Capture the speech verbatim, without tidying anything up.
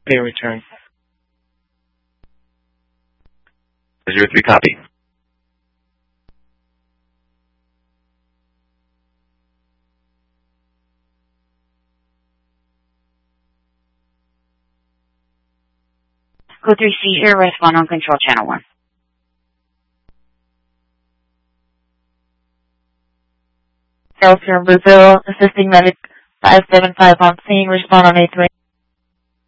May return. zero three, copy. Code three seizure, respond on control channel one. Delta Brazil, assisting medic five seven five on scene, respond on A three.